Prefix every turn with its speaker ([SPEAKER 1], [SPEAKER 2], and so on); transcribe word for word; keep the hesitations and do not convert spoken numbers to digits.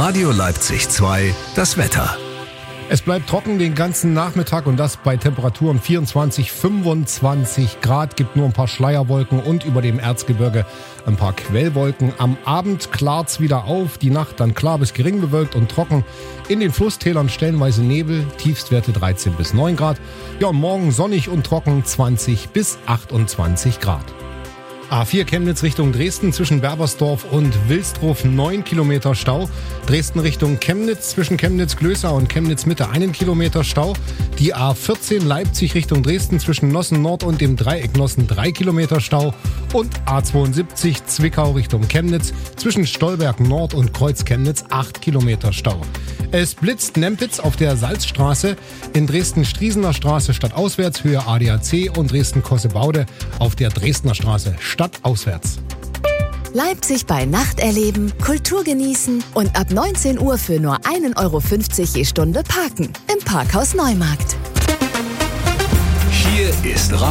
[SPEAKER 1] Radio Leipzig zwei, das Wetter.
[SPEAKER 2] Es bleibt trocken den ganzen Nachmittag und das bei Temperaturen vierundzwanzig, fünfundzwanzig Grad. Gibt nur ein paar Schleierwolken und über dem Erzgebirge ein paar Quellwolken. Am Abend klart's wieder auf, die Nacht dann klar bis gering bewölkt und trocken. In den Flusstälern stellenweise Nebel, Tiefstwerte dreizehn bis neun Grad. Ja, und morgen sonnig und trocken, zwanzig bis achtundzwanzig Grad. A vier Chemnitz Richtung Dresden zwischen Berbersdorf und Wilsdruf neun Kilometer Stau. Dresden Richtung Chemnitz zwischen Chemnitz-Glößau und Chemnitz-Mitte einen Kilometer Stau. Die A vierzehn Leipzig Richtung Dresden zwischen Nossen Nord und dem Dreieck Nossen drei Kilometer Stau. Und A zweiundsiebzig Zwickau Richtung Chemnitz zwischen Stolberg Nord und Kreuz Chemnitz acht Kilometer Stau. Es blitzt Nempitz auf der Salzstraße, in Dresden-Striesener Straße stadtauswärts Höhe A D A C und Dresden-Kossebaude auf der Dresdner Straße stadtauswärts.
[SPEAKER 3] Leipzig bei Nacht erleben, Kultur genießen und ab neunzehn Uhr für nur ein Euro fünfzig je Stunde parken im Parkhaus Neumarkt.
[SPEAKER 1] Hier ist